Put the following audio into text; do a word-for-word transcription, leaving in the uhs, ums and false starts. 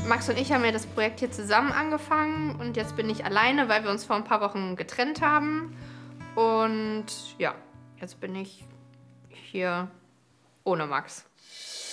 Max und ich haben ja das Projekt hier zusammen angefangen und jetzt bin ich alleine, weil wir uns vor ein paar Wochen getrennt haben. Und ja, jetzt bin ich hier ohne Max.